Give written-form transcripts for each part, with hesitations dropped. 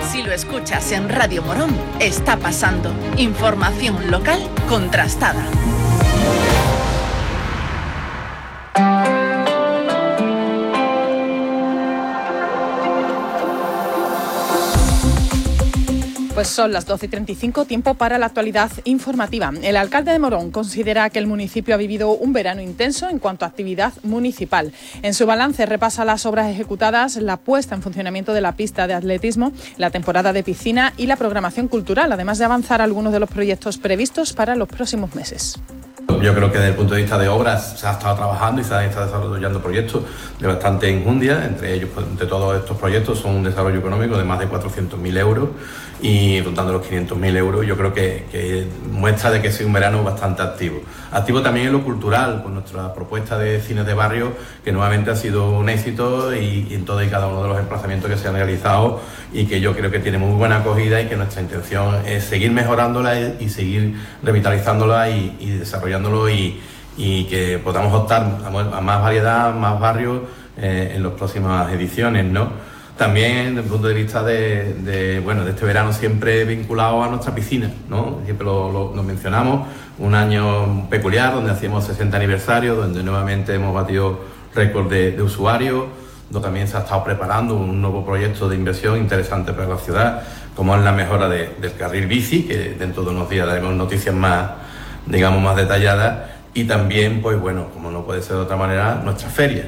Si lo escuchas en Radio Morón, está pasando. Información local contrastada. Pues son las 12:35, tiempo para la actualidad informativa. El alcalde de Morón considera que el municipio ha vivido un verano intenso en cuanto a actividad municipal. En su balance repasa las obras ejecutadas, la puesta en funcionamiento de la pista de atletismo, la temporada de piscina y la programación cultural, además de avanzar algunos de los proyectos previstos para los próximos meses. Yo creo que desde el punto de vista de obras se ha estado trabajando y se han estado desarrollando proyectos de bastante enjundia. Entre ellos, pues, entre todos estos proyectos son un desarrollo económico de más de 400.000 euros y rondando los 500.000 euros. Yo creo que muestra de que ha sido un verano bastante activo. Activo también en lo cultural, con nuestra propuesta de cines de barrio, que nuevamente ha sido un éxito y en todo y cada uno de los emplazamientos que se han realizado, y que yo creo que tiene muy buena acogida y que nuestra intención es seguir mejorándola y seguir revitalizándola y desarrollándolo y que podamos optar a más variedad, más barrios en las próximas ediciones, ¿no? También desde el punto de vista de este verano siempre vinculado a nuestra piscina, ¿no? Siempre lo mencionamos, un año peculiar donde hacíamos 60 aniversario, donde nuevamente hemos batido récord de usuarios, donde también se ha estado preparando un nuevo proyecto de inversión interesante para la ciudad, como es la mejora del carril bici, que dentro de unos días daremos noticias más detalladas, y también, pues bueno, como no puede ser de otra manera, nuestra feria.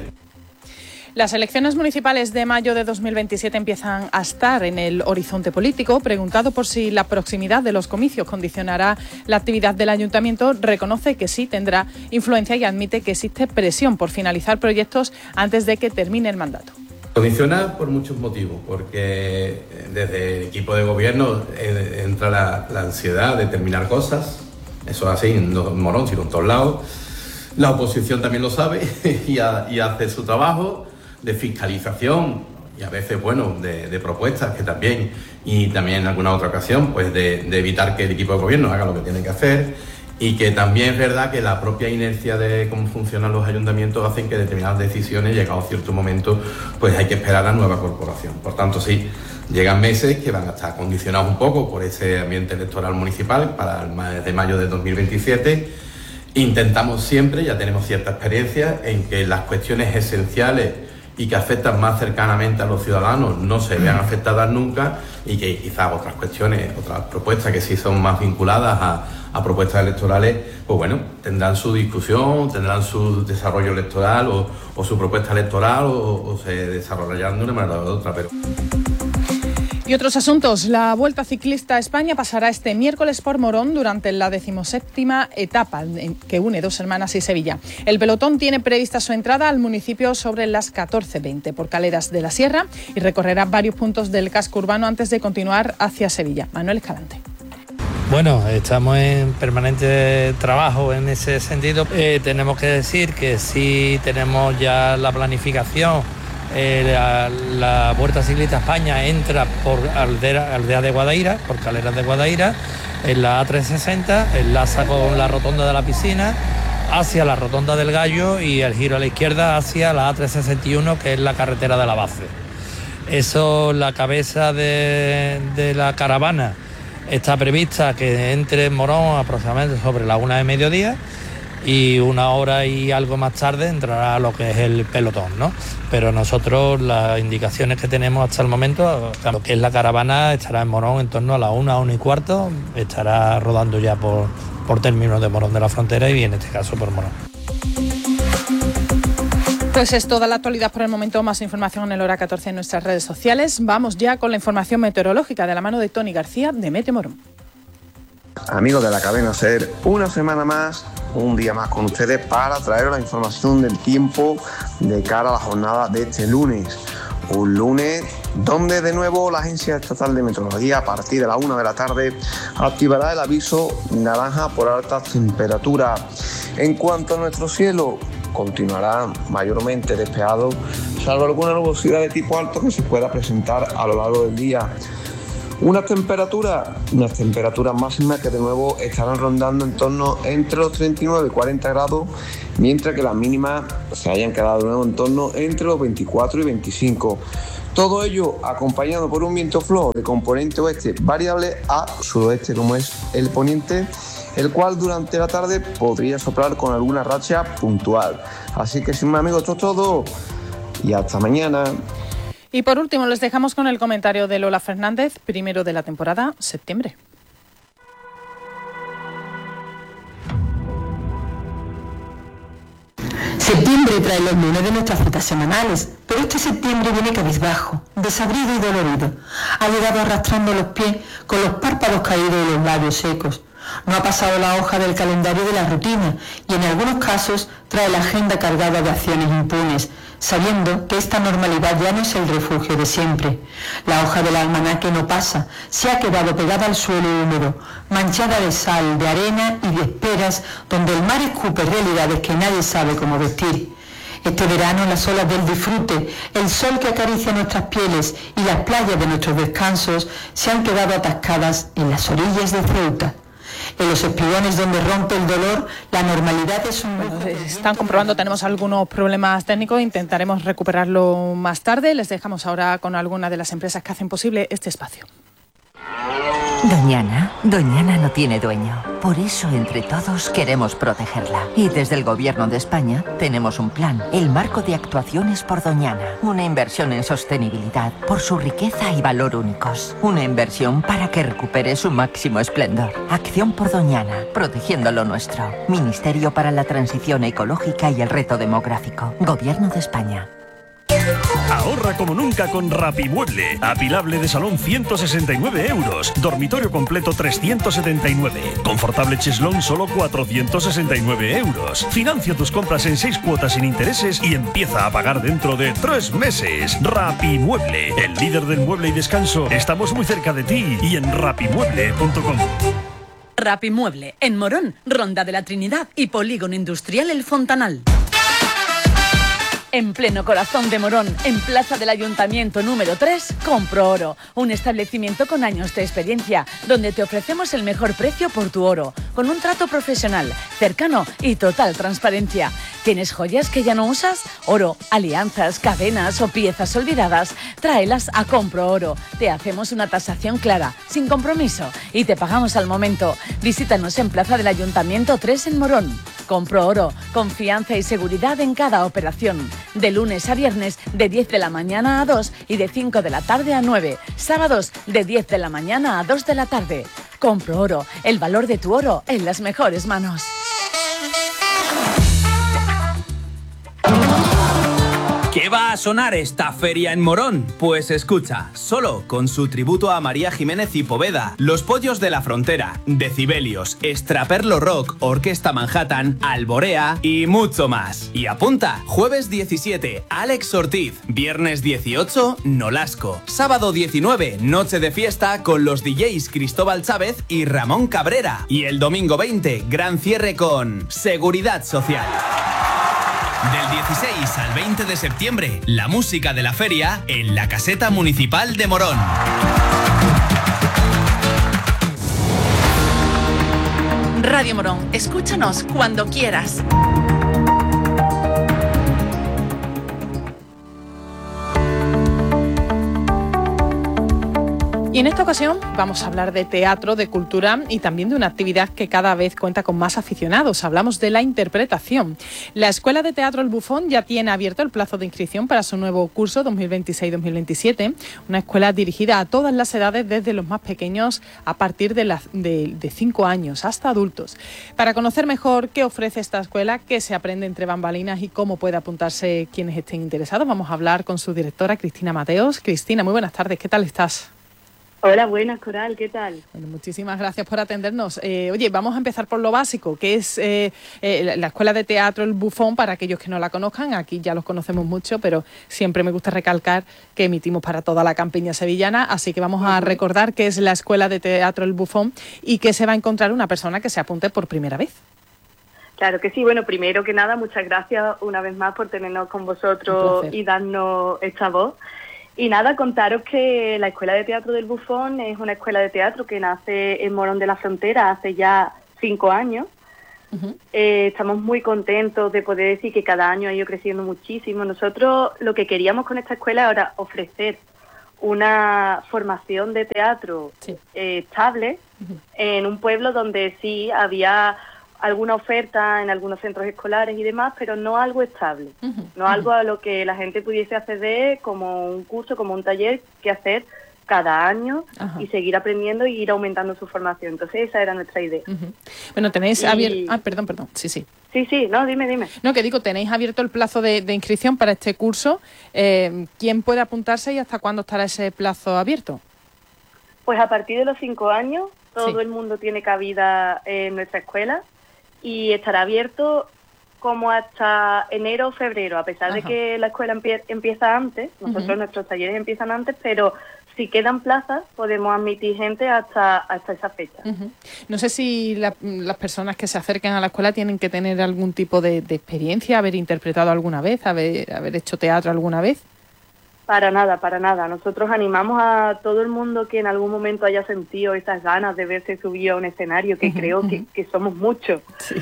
Las elecciones municipales de mayo de 2027 empiezan a estar en el horizonte político. Preguntado por si la proximidad de los comicios condicionará la actividad del ayuntamiento, reconoce que sí tendrá influencia y admite que existe presión por finalizar proyectos antes de que termine el mandato. Condiciona por muchos motivos, porque desde el equipo de gobierno entra la ansiedad de terminar cosas. Eso es así, no en Morón, sino en todos lados. La oposición también lo sabe y hace su trabajo de fiscalización y a veces, de propuestas que también, y también en alguna otra ocasión, pues de evitar que el equipo de gobierno haga lo que tiene que hacer, y que también es verdad que la propia inercia de cómo funcionan los ayuntamientos hacen que determinadas decisiones, llegado a cierto momento, pues hay que esperar a la nueva corporación. Por tanto, sí, llegan meses que van a estar condicionados un poco por ese ambiente electoral municipal para el mes de mayo de 2027. Intentamos siempre, ya tenemos cierta experiencia, en que las cuestiones esenciales y que afectan más cercanamente a los ciudadanos no se vean afectadas nunca, y que quizás otras cuestiones, otras propuestas que sí son más vinculadas a propuestas electorales, pues bueno, tendrán su discusión, tendrán su desarrollo electoral o su propuesta electoral o se desarrollarán de una manera u otra, pero... Y otros asuntos. La Vuelta Ciclista a España pasará este miércoles por Morón durante la 17ª etapa que une Dos Hermanas y Sevilla. El pelotón tiene prevista su entrada al municipio sobre las 14:20 por Caleras de la Sierra y recorrerá varios puntos del casco urbano antes de continuar hacia Sevilla. Manuel Escalante. Bueno, estamos en permanente trabajo en ese sentido. Tenemos que decir que sí tenemos ya la planificación. La Vuelta Ciclista a España entra por Aldea de Guadaira, por Caleras de Guadaira, en la A360, enlaza con la rotonda de la piscina hacia la rotonda del Gallo y el giro a la izquierda hacia la A361, que es la carretera de la base. Eso, la cabeza de la caravana está prevista que entre en Morón aproximadamente sobre la 1 de mediodía, y 1 hora y algo más tarde entrará lo que es el pelotón, ¿no? Pero nosotros, las indicaciones que tenemos hasta el momento, lo que es la caravana estará en Morón en torno a la 1 y cuarto, estará rodando ya por términos de Morón de la Frontera y en este caso por Morón. Pues es toda la actualidad por el momento. Más información en el Hora 14 en nuestras redes sociales. Vamos ya con la información meteorológica de la mano de Tony García de Meteo Morón. Amigos de la cadena SER, una semana más, un día más con ustedes para traeros la información del tiempo de cara a la jornada de este lunes. Un lunes donde de nuevo la Agencia Estatal de Meteorología a partir de la 1 de la tarde activará el aviso naranja por altas temperaturas. En cuanto a nuestro cielo, continuará mayormente despejado, salvo alguna nubosidad de tipo alto que se pueda presentar a lo largo del día. Unas temperaturas máximas que de nuevo estarán rondando en torno entre los 39 y 40 grados, mientras que las mínimas se hayan quedado de nuevo en torno entre los 24 y 25. Todo ello acompañado por un viento flojo de componente oeste variable a suroeste, como es el poniente, el cual durante la tarde podría soplar con alguna racha puntual. Así que sin más, amigos, esto es todo y hasta mañana. Y por último, les dejamos con el comentario de Lola Fernández, primero de la temporada, septiembre. Septiembre trae los lunes de nuestras citas semanales, pero este septiembre viene cabizbajo, desabrido y dolorido. Ha llegado arrastrando los pies con los párpados caídos y los labios secos. No ha pasado la hoja del calendario de la rutina y en algunos casos trae la agenda cargada de acciones impunes, sabiendo que esta normalidad ya no es el refugio de siempre. La hoja del almanaque no pasa, se ha quedado pegada al suelo húmedo, manchada de sal, de arena y de esperas, donde el mar escupe realidades que nadie sabe cómo vestir. Este verano las olas del disfrute, el sol que acaricia nuestras pieles y las playas de nuestros descansos se han quedado atascadas en las orillas de Ceuta. En los espigones donde rompe el dolor, la normalidad es un... Bueno, están comprobando, tenemos algunos problemas técnicos, intentaremos recuperarlo más tarde. Les dejamos ahora con alguna de las empresas que hacen posible este espacio. Doñana no tiene dueño. Por eso, entre todos, queremos protegerla. Y desde el Gobierno de España tenemos un plan, el Marco de Actuaciones por Doñana. Una inversión en sostenibilidad por su riqueza y valor únicos. Una inversión para que recupere su máximo esplendor. Acción por Doñana, protegiendo lo nuestro. Ministerio para la Transición Ecológica y el Reto Demográfico. Gobierno de España. Ahorra como nunca con Rapimueble. Apilable de salón 169 euros. Dormitorio completo 379. Confortable cheslón solo 469 euros. Financia tus compras en 6 cuotas sin intereses y empieza a pagar dentro de 3 meses. Rapimueble, el líder del mueble y descanso. Estamos muy cerca de ti y en rapimueble.com. Rapimueble, en Morón, Ronda de la Trinidad y Polígono Industrial El Fontanal. En pleno corazón de Morón, en Plaza del Ayuntamiento número 3, Compro Oro, un establecimiento con años de experiencia, donde te ofrecemos el mejor precio por tu oro, con un trato profesional, cercano y total transparencia. ¿Tienes joyas que ya no usas? Oro, alianzas, cadenas o piezas olvidadas, tráelas a Compro Oro. Te hacemos una tasación clara, sin compromiso, y te pagamos al momento. Visítanos en Plaza del Ayuntamiento 3 en Morón. Compro Oro, confianza y seguridad en cada operación. De lunes a viernes, de 10 de la mañana a 2 y de 5 de la tarde a 9. Sábados, de 10 de la mañana a 2 de la tarde. Compro Oro, el valor de tu oro en las mejores manos. ¿Qué va a sonar esta feria en Morón? Pues escucha, Solo, con su tributo a María Jiménez y Poveda, Los Pollos de la Frontera, Decibelios, Extraperlo Rock, Orquesta Manhattan, Alborea y mucho más. Y apunta, jueves 17, Alex Ortiz, viernes 18, Nolasco, sábado 19, noche de fiesta con los DJs Cristóbal Chávez y Ramón Cabrera, y el domingo 20, gran cierre con Seguridad Social. Del 16 al 20 de septiembre, la música de la feria en la Caseta Municipal de Morón. Radio Morón, escúchanos cuando quieras. Y en esta ocasión vamos a hablar de teatro, de cultura y también de una actividad que cada vez cuenta con más aficionados. Hablamos de la interpretación. La Escuela de Teatro El Bufón ya tiene abierto el plazo de inscripción para su nuevo curso 2026-2027. Una escuela dirigida a todas las edades, desde los más pequeños a partir de 5 años hasta adultos. Para conocer mejor qué ofrece esta escuela, qué se aprende entre bambalinas y cómo puede apuntarse quienes estén interesados, vamos a hablar con su directora, Cristina Mateos. Cristina, muy buenas tardes. ¿Qué tal estás? Hola, buenas, Coral, ¿qué tal? Bueno, muchísimas gracias por atendernos. Oye, vamos a empezar por lo básico, que es la Escuela de Teatro El Bufón, para aquellos que no la conozcan. Aquí ya los conocemos mucho, pero siempre me gusta recalcar que emitimos para toda la campiña sevillana, así que vamos a recordar qué es la Escuela de Teatro El Bufón y qué se va a encontrar una persona que se apunte por primera vez. Claro que sí. Bueno, primero que nada, muchas gracias una vez más por tenernos con vosotros y darnos esta voz. Y nada, contaros que la Escuela de Teatro del Bufón es una escuela de teatro que nace en Morón de la Frontera hace ya 5 años. Estamos muy contentos de poder decir que cada año ha ido creciendo muchísimo. Nosotros lo que queríamos con esta escuela era ofrecer una formación de teatro estable en un pueblo donde sí había alguna oferta en algunos centros escolares y demás, pero no algo estable, no algo a lo que la gente pudiese acceder como un curso, como un taller que hacer cada año y seguir aprendiendo y ir aumentando su formación. Entonces esa era nuestra idea. Bueno, tenéis abierto... perdón. Sí. Sí, no, dime. No, que digo, tenéis abierto el plazo de inscripción para este curso. ¿Quién puede apuntarse y hasta cuándo estará ese plazo abierto? Pues a partir de los 5 años, todo el mundo tiene cabida en nuestra escuela y estará abierto como hasta enero o febrero, a pesar de que la escuela empieza antes. Nosotros nuestros talleres empiezan antes, pero si quedan plazas podemos admitir gente hasta esa fecha. No sé si las personas que se acercan a la escuela tienen que tener algún tipo de experiencia, haber interpretado alguna vez, haber hecho teatro alguna vez. Para nada. Nosotros animamos a todo el mundo que en algún momento haya sentido esas ganas de verse subido a un escenario, que creo que somos muchos. Sí.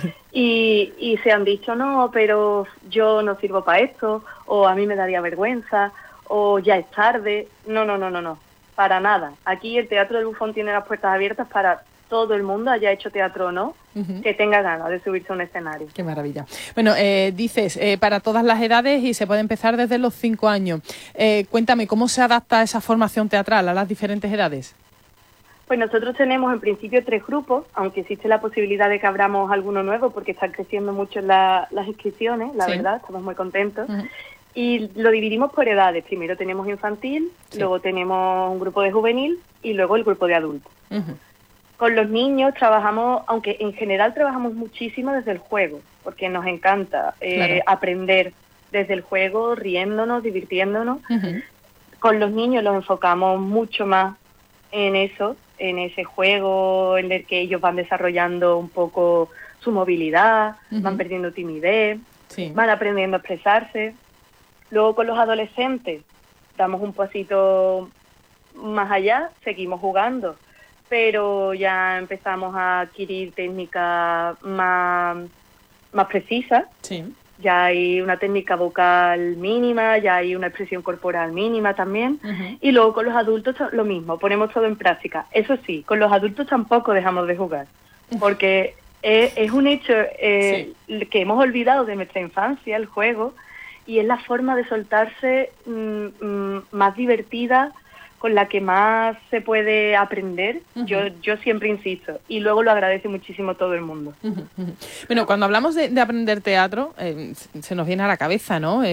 Y se han dicho, no, pero yo no sirvo para esto, o a mí me daría vergüenza, o ya es tarde. No, para nada. Aquí el Teatro del Bufón tiene las puertas abiertas para todo el mundo, haya hecho teatro o no, que tenga ganas de subirse a un escenario. Qué maravilla. Bueno, dices, para todas las edades y se puede empezar desde los 5 años. Cuéntame, ¿cómo se adapta esa formación teatral a las diferentes edades? Pues nosotros tenemos en principio 3 grupos, aunque existe la posibilidad de que abramos alguno nuevo porque están creciendo mucho las inscripciones, la verdad, estamos muy contentos. Y lo dividimos por edades. Primero tenemos infantil, luego tenemos un grupo de juvenil y luego el grupo de adultos. Con los niños trabajamos, aunque en general trabajamos muchísimo desde el juego, porque nos encanta aprender desde el juego, riéndonos, divirtiéndonos. Con los niños los enfocamos mucho más en eso, en ese juego en el que ellos van desarrollando un poco su movilidad, van perdiendo timidez, van aprendiendo a expresarse. Luego con los adolescentes damos un pasito más allá, seguimos jugando, pero ya empezamos a adquirir técnicas más precisas. Ya hay una técnica vocal mínima, ya hay una expresión corporal mínima también. Y luego con los adultos lo mismo, ponemos todo en práctica. Eso sí, con los adultos tampoco dejamos de jugar, porque es un hecho que hemos olvidado de nuestra infancia, el juego, y es la forma de soltarse más divertida, con la que más se puede aprender. Yo siempre insisto, y luego lo agradece muchísimo todo el mundo. Bueno, cuando hablamos de aprender teatro, se nos viene a la cabeza, ¿no?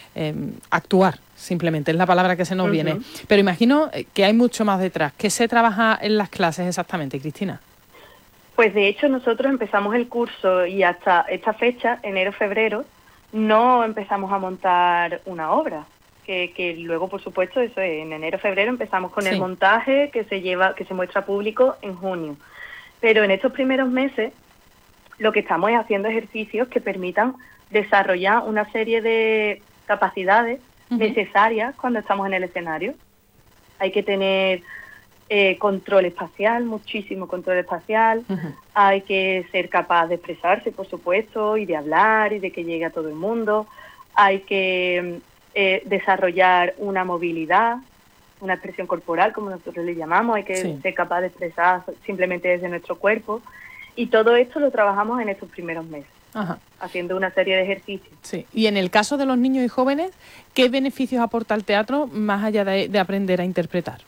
Actuar, simplemente, es la palabra que se nos viene. Pero imagino que hay mucho más detrás. ¿Qué se trabaja en las clases exactamente, Cristina? Pues de hecho nosotros empezamos el curso y hasta esta fecha, enero-febrero, no empezamos a montar una obra. Que luego, por supuesto, eso es, en enero-febrero empezamos con el montaje que se muestra público en junio. Pero en estos primeros meses lo que estamos es haciendo ejercicios que permitan desarrollar una serie de capacidades necesarias cuando estamos en el escenario. Hay que tener control espacial, muchísimo control espacial. Hay que ser capaz de expresarse, por supuesto, y de hablar y de que llegue a todo el mundo. Hay que desarrollar una movilidad, una expresión corporal, como nosotros le llamamos. Hay que ser capaz de expresar simplemente desde nuestro cuerpo. Y todo esto lo trabajamos en estos primeros meses, haciendo una serie de ejercicios. Y en el caso de los niños y jóvenes, ¿qué beneficios aporta el teatro más allá de aprender a interpretar?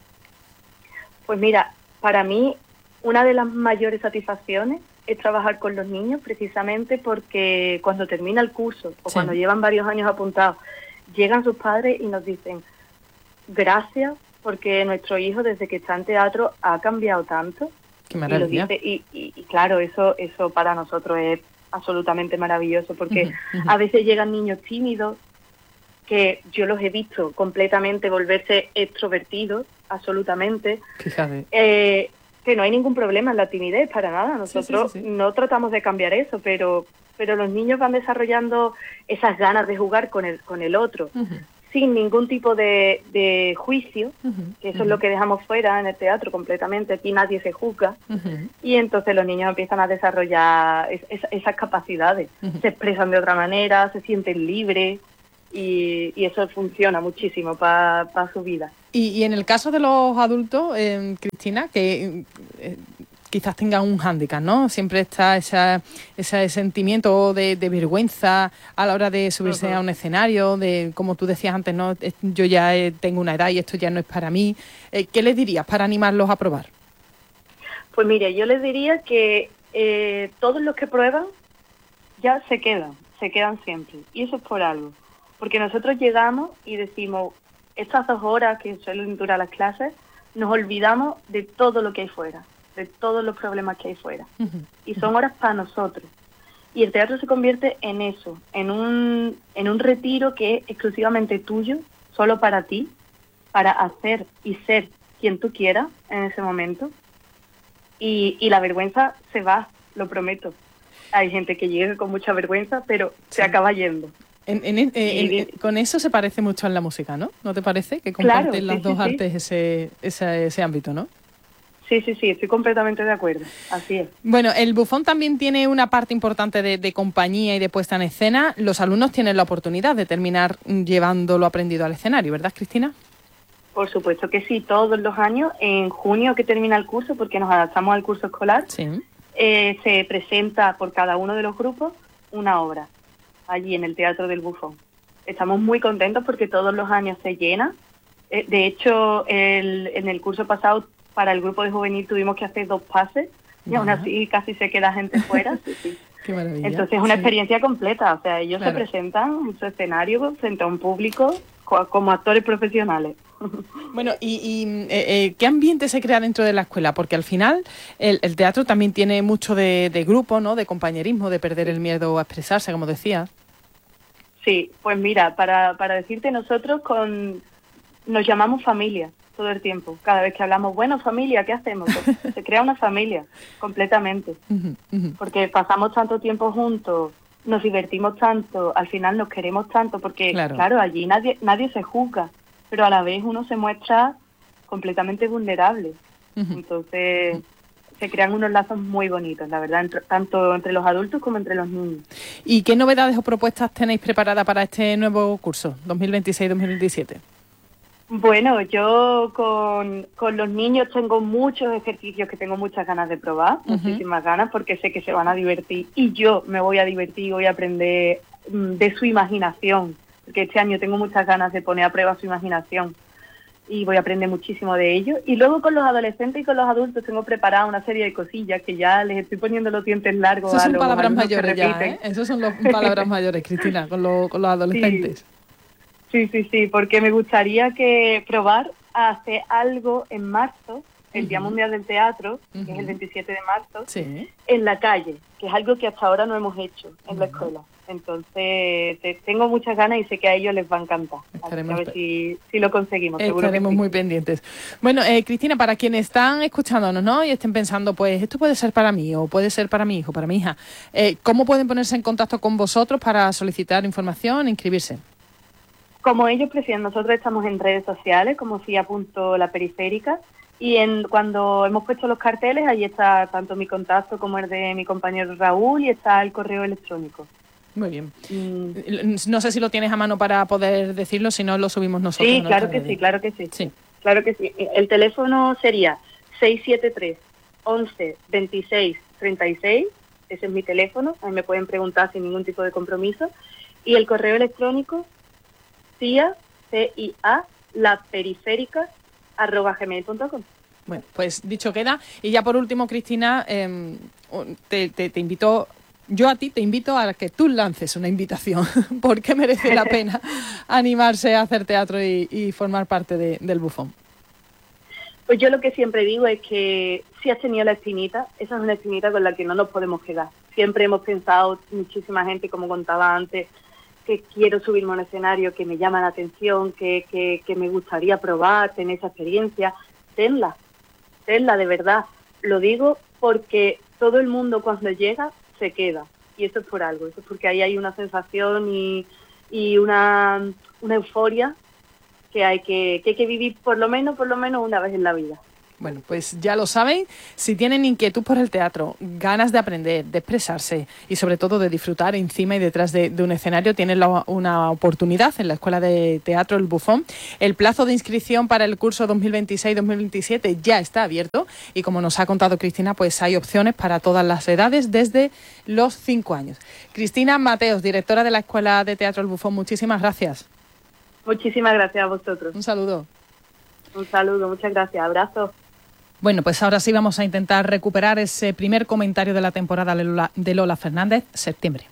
Pues mira, para mí una de las mayores satisfacciones es trabajar con los niños, precisamente porque cuando termina el curso o cuando llevan varios años apuntados, llegan sus padres y nos dicen: gracias, porque nuestro hijo desde que está en teatro ha cambiado tanto. Qué maravilla. Y claro, eso para nosotros es absolutamente maravilloso, porque a veces llegan niños tímidos que yo los he visto completamente volverse extrovertidos, absolutamente. Fíjate. Que no hay ningún problema en la timidez, para nada. Nosotros no tratamos de cambiar eso, pero los niños van desarrollando esas ganas de jugar con el otro, sin ningún tipo de juicio, que eso es lo que dejamos fuera en el teatro completamente. Aquí nadie se juzga, y entonces los niños empiezan a desarrollar esas capacidades. Se expresan de otra manera, se sienten libres, y eso funciona muchísimo para su vida. Y en el caso de los adultos, Cristina, que quizás tengan un hándicap, ¿no? Siempre está ese sentimiento de vergüenza a la hora de subirse a un escenario, de, como tú decías antes, ¿no? Yo ya tengo una edad y esto ya no es para mí. ¿Qué les dirías para animarlos a probar? Pues mire, yo les diría que todos los que prueban ya se quedan siempre. Y eso es por algo. Porque nosotros llegamos y decimos, estas 2 horas que suelen durar las clases, nos olvidamos de todo lo que hay fuera, de todos los problemas que hay fuera. Y son horas para nosotros. Y el teatro se convierte en eso, en un retiro que es exclusivamente tuyo, solo para ti, para hacer y ser quien tú quieras en ese momento. Y la vergüenza se va, lo prometo. Hay gente que llega con mucha vergüenza, pero se acaba yendo. Con eso se parece mucho en la música, ¿no? ¿No te parece? Que comparten las dos artes ese ámbito, ¿no? Sí, estoy completamente de acuerdo, así es. Bueno, el bufón también tiene una parte importante de compañía y de puesta en escena. Los alumnos tienen la oportunidad de terminar llevando lo aprendido al escenario, ¿verdad, Cristina? Por supuesto que sí, todos los años, en junio que termina el curso, porque nos adaptamos al curso escolar, se presenta por cada uno de los grupos una obra, allí en el Teatro del Bufón. Estamos muy contentos porque todos los años se llena. De hecho, en el curso pasado, para el grupo de juvenil tuvimos que hacer 2 pases y aún así casi se queda gente fuera. Sí. Qué maravilla. Entonces es una experiencia completa, o sea, ellos se presentan en su escenario frente a un público como actores profesionales. Bueno, ¿y qué ambiente se crea dentro de la escuela? Porque al final el teatro también tiene mucho de grupo, ¿no? De compañerismo, de perder el miedo a expresarse, como decías. Sí, pues mira, para decirte, nosotros nos llamamos familia todo el tiempo. Cada vez que hablamos, bueno, familia, ¿qué hacemos? Pues se crea una familia, completamente. Porque pasamos tanto tiempo juntos, nos divertimos tanto, al final nos queremos tanto, porque claro allí nadie se juzga, pero a la vez uno se muestra completamente vulnerable. Entonces se crean unos lazos muy bonitos, la verdad, tanto entre los adultos como entre los niños. ¿Y qué novedades o propuestas tenéis preparadas para este nuevo curso, 2026-2027? Bueno, yo con los niños tengo muchos ejercicios que tengo muchas ganas de probar, muchísimas ganas, porque sé que se van a divertir y yo me voy a divertir, voy a aprender de su imaginación, porque este año tengo muchas ganas de poner a prueba su imaginación y voy a aprender muchísimo de ellos. Y luego con los adolescentes y con los adultos tengo preparada una serie de cosillas que ya les estoy poniendo los dientes largos. Esos son palabras mayores ya, ¿eh? Esos son las palabras mayores, Cristina, con los adolescentes. Sí, porque me gustaría probar a hacer algo en marzo, el Día Mundial del Teatro, que es el 27 de marzo, en la calle, que es algo que hasta ahora no hemos hecho en la escuela. Entonces, tengo muchas ganas y sé que a ellos les va a encantar. A ver si lo conseguimos. Estaremos muy pendientes. Bueno, Cristina, para quienes están escuchándonos, ¿no? Y estén pensando, pues esto puede ser para mí o puede ser para mi hijo, para mi hija, ¿cómo pueden ponerse en contacto con vosotros para solicitar información e inscribirse? Como ellos prefieran, nosotros estamos en redes sociales como cia.laperiférica y cuando hemos puesto los carteles, ahí está tanto mi contacto como el de mi compañero Raúl y está el correo electrónico. Muy bien. No sé si lo tienes a mano para poder decirlo, si no lo subimos nosotros. Sí, claro que sí. Claro que sí. El teléfono sería 673 11 26 36, ese es mi teléfono, ahí me pueden preguntar sin ningún tipo de compromiso, y el correo electrónico laperiférica@gmail.com. Bueno, pues dicho queda. Y ya por último, Cristina, te invito, yo a ti te invito a que tú lances una invitación, porque merece la pena animarse a hacer teatro y formar parte del Bufón. Pues yo lo que siempre digo es que si has tenido la espinita, esa es una espinita con la que no nos podemos quedar. Siempre hemos pensado, muchísima gente, como contaba antes, que quiero subirme a un escenario, que me llama la atención, que me gustaría probar, tener esa experiencia. Tenla de verdad. Lo digo porque todo el mundo cuando llega se queda, y eso es por algo, eso es porque ahí hay una sensación y una euforia que hay que vivir por lo menos una vez en la vida. Bueno, pues ya lo saben, si tienen inquietud por el teatro, ganas de aprender, de expresarse y sobre todo de disfrutar encima y detrás de un escenario, tienen una oportunidad en la Escuela de Teatro El Bufón. El plazo de inscripción para el curso 2026-2027 ya está abierto y, como nos ha contado Cristina, pues hay opciones para todas las edades desde los 5 años. Cristina Mateos, directora de la Escuela de Teatro El Bufón, muchísimas gracias. Muchísimas gracias a vosotros. Un saludo. Un saludo, muchas gracias. Abrazo. Bueno, pues ahora sí vamos a intentar recuperar ese primer comentario de la temporada de Lola Fernández, septiembre.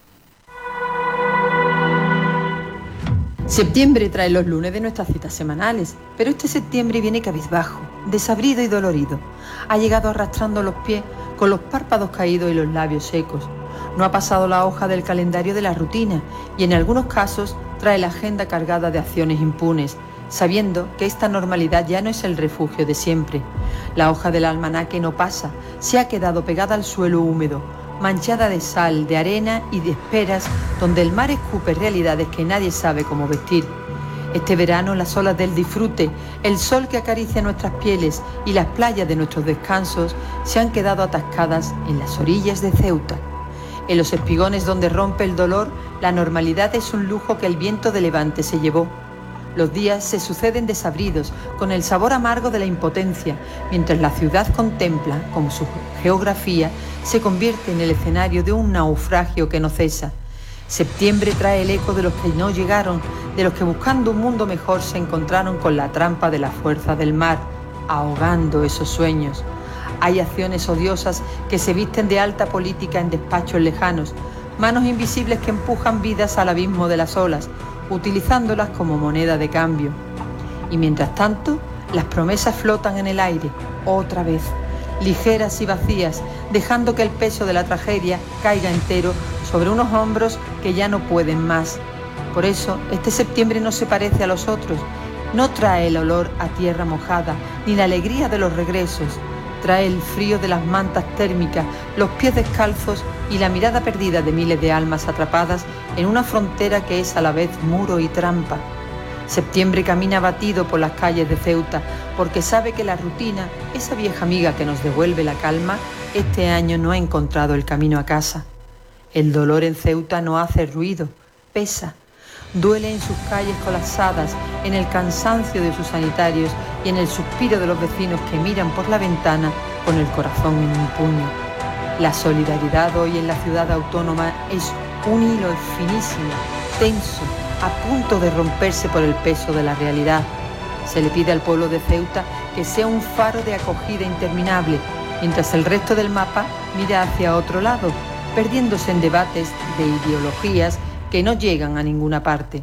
Septiembre trae los lunes de nuestras citas semanales, pero este septiembre viene cabizbajo, desabrido y dolorido. Ha llegado arrastrando los pies, con los párpados caídos y los labios secos. No ha pasado la hoja del calendario de la rutina y en algunos casos trae la agenda cargada de acciones impunes, sabiendo que esta normalidad ya no es el refugio de siempre. La hoja del almanaque no pasa, se ha quedado pegada al suelo húmedo, manchada de sal, de arena y de esperas, donde el mar escupe realidades que nadie sabe cómo vestir. Este verano las olas del disfrute, el sol que acaricia nuestras pieles y las playas de nuestros descansos se han quedado atascadas en las orillas de Ceuta. En los espigones donde rompe el dolor, la normalidad es un lujo que el viento de levante se llevó. Los días se suceden desabridos, con el sabor amargo de la impotencia, mientras la ciudad contempla cómo su geografía se convierte en el escenario de un naufragio que no cesa. Septiembre trae el eco de los que no llegaron, de los que buscando un mundo mejor se encontraron con la trampa de la fuerza del mar, ahogando esos sueños. Hay acciones odiosas que se visten de alta política en despachos lejanos, manos invisibles que empujan vidas al abismo de las olas, utilizándolas como moneda de cambio. Y mientras tanto, las promesas flotan en el aire, otra vez, ligeras y vacías, dejando que el peso de la tragedia caiga entero sobre unos hombros que ya no pueden más. Por eso, este septiembre no se parece a los otros, no trae el olor a tierra mojada, ni la alegría de los regresos. Trae el frío de las mantas térmicas, los pies descalzos y la mirada perdida de miles de almas atrapadas en una frontera que es a la vez muro y trampa. Septiembre camina abatido por las calles de Ceuta porque sabe que la rutina, esa vieja amiga que nos devuelve la calma, este año no ha encontrado el camino a casa. El dolor en Ceuta no hace ruido, pesa. Duele en sus calles colapsadas, en el cansancio de sus sanitarios y en el suspiro de los vecinos que miran por la ventana con el corazón en un puño. La solidaridad hoy en la ciudad autónoma es un hilo finísimo, tenso, a punto de romperse por el peso de la realidad. Se le pide al pueblo de Ceuta que sea un faro de acogida interminable, mientras el resto del mapa mira hacia otro lado, perdiéndose en debates de ideologías que no llegan a ninguna parte.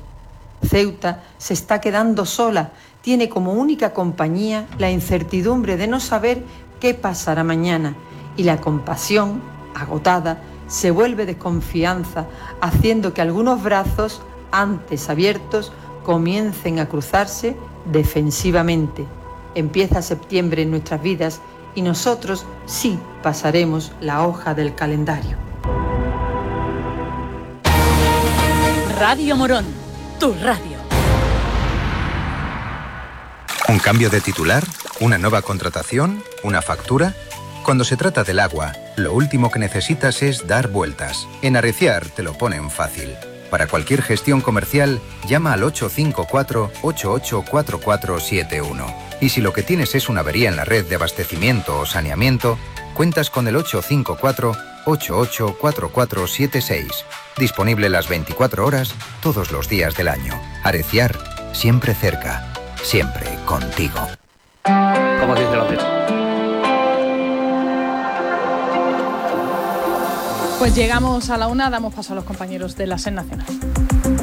Ceuta se está quedando sola, tiene como única compañía la incertidumbre de no saber qué pasará mañana, y la compasión, agotada, se vuelve desconfianza, haciendo que algunos brazos, antes abiertos, comiencen a cruzarse defensivamente. Empieza septiembre en nuestras vidas y nosotros sí pasaremos la hoja del calendario. Radio Morón, tu radio. ¿Un cambio de titular? ¿Una nueva contratación? ¿Una factura? Cuando se trata del agua, lo último que necesitas es dar vueltas. En Arreciar te lo ponen fácil. Para cualquier gestión comercial, llama al 854-884471. Y si lo que tienes es una avería en la red de abastecimiento o saneamiento, cuentas con el 854-884476. Disponible las 24 horas, todos los días del año. Arreciar, siempre cerca, siempre contigo. ¿Cómo dice la letra? Pues llegamos a la 1, damos paso a los compañeros de la SER Nacional.